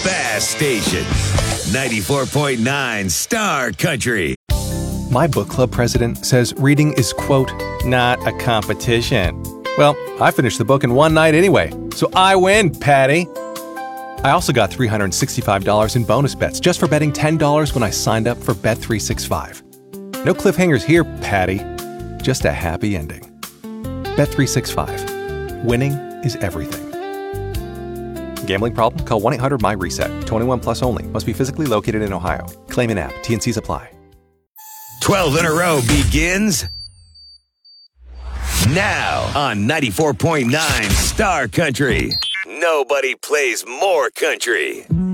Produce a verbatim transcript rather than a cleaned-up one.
fast station. ninety-four point nine Star Country. My book club president says reading is, quote, not a competition. Well, I finished the book in one night anyway, so I win, Patty. I also got three hundred sixty-five dollars in bonus bets just for betting ten dollars when I signed up for Bet three sixty-five. No cliffhangers here, Patty. Just a happy ending. Bet three sixty-five. Winning is everything. Gambling problem? Call one eight hundred M Y reset. twenty-one plus only. Must be physically located in Ohio. Claim in app. T N Cs apply. twelve in a row begins now on ninety-four point nine Star Country. Nobody plays more country.